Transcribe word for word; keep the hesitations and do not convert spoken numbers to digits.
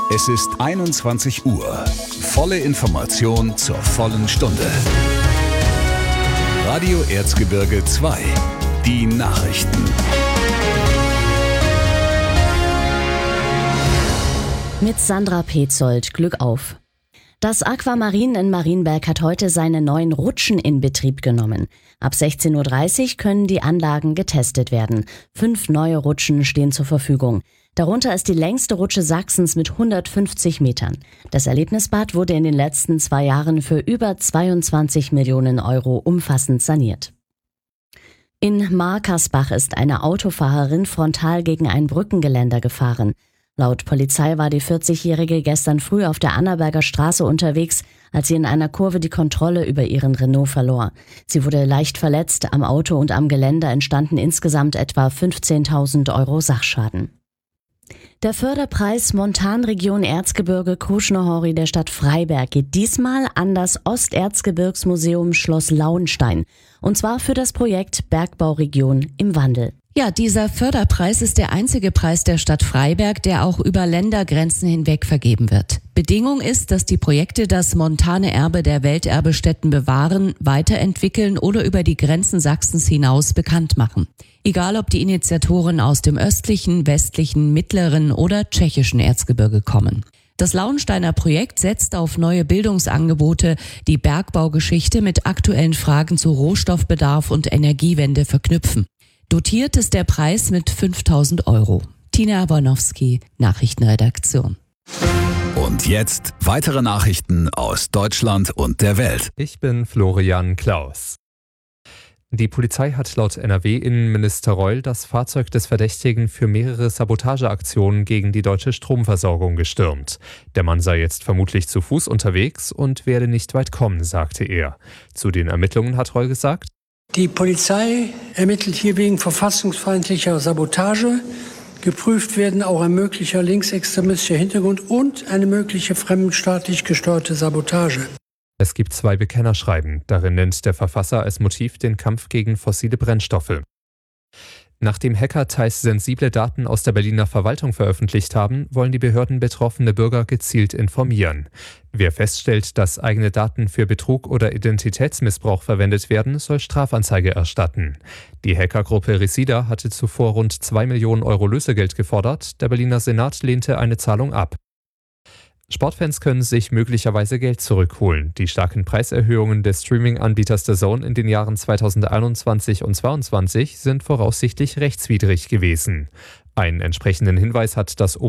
Es ist einundzwanzig Uhr. Volle Information zur vollen Stunde. Radio Erzgebirge zwei. Die Nachrichten. Mit Sandra Petzold. Glück auf. Das Aquamarin in Marienberg hat heute seine neuen Rutschen in Betrieb genommen. Ab sechzehn Uhr dreißig können die Anlagen getestet werden. Fünf neue Rutschen stehen zur Verfügung. Darunter ist die längste Rutsche Sachsens mit hundertfünfzig Metern. Das Erlebnisbad wurde in den letzten zwei Jahren für über zweiundzwanzig Millionen Euro umfassend saniert. In Markersbach ist eine Autofahrerin frontal gegen ein Brückengeländer gefahren. Laut Polizei war die vierzigjährige gestern früh auf der Annaberger Straße unterwegs, als sie in einer Kurve die Kontrolle über ihren Renault verlor. Sie wurde leicht verletzt, am Auto und am Geländer entstanden insgesamt etwa fünfzehntausend Euro Sachschaden. Der Förderpreis Montanregion Erzgebirge Kruschnohori der Stadt Freiberg geht diesmal an das Osterzgebirgsmuseum Schloss Lauenstein. Und zwar für das Projekt Bergbauregion im Wandel. Ja, dieser Förderpreis ist der einzige Preis der Stadt Freiberg, der auch über Ländergrenzen hinweg vergeben wird. Bedingung ist, dass die Projekte das montane Erbe der Welterbestätten bewahren, weiterentwickeln oder über die Grenzen Sachsens hinaus bekannt machen. Egal, ob die Initiatoren aus dem östlichen, westlichen, mittleren oder tschechischen Erzgebirge kommen. Das Lauensteiner Projekt setzt auf neue Bildungsangebote, die Bergbaugeschichte mit aktuellen Fragen zu Rohstoffbedarf und Energiewende verknüpfen. Dotiert ist der Preis mit fünftausend Euro. Tina Abornowski, Nachrichtenredaktion. Und jetzt weitere Nachrichten aus Deutschland und der Welt. Ich bin Florian Klaus. Die Polizei hat laut N R W-Innenminister Reul das Fahrzeug des Verdächtigen für mehrere Sabotageaktionen gegen die deutsche Stromversorgung gestürmt. Der Mann sei jetzt vermutlich zu Fuß unterwegs und werde nicht weit kommen, sagte er. Zu den Ermittlungen hat Reul gesagt: Die Polizei ermittelt hier wegen verfassungsfeindlicher Sabotage. Geprüft werden auch ein möglicher linksextremistischer Hintergrund und eine mögliche fremdenstaatlich gesteuerte Sabotage. Es gibt zwei Bekennerschreiben. Darin nennt der Verfasser als Motiv den Kampf gegen fossile Brennstoffe. Nachdem Hacker teils sensible Daten aus der Berliner Verwaltung veröffentlicht haben, wollen die Behörden betroffene Bürger gezielt informieren. Wer feststellt, dass eigene Daten für Betrug oder Identitätsmissbrauch verwendet werden, soll Strafanzeige erstatten. Die Hackergruppe Resida hatte zuvor rund zwei Millionen Euro Lösegeld gefordert. Der Berliner Senat lehnte eine Zahlung ab. Sportfans können sich möglicherweise Geld zurückholen. Die starken Preiserhöhungen des Streaming-Anbieters D A Z N in den Jahren zweitausendeinundzwanzig und zweitausendzweiundzwanzig sind voraussichtlich rechtswidrig gewesen. Einen entsprechenden Hinweis hat das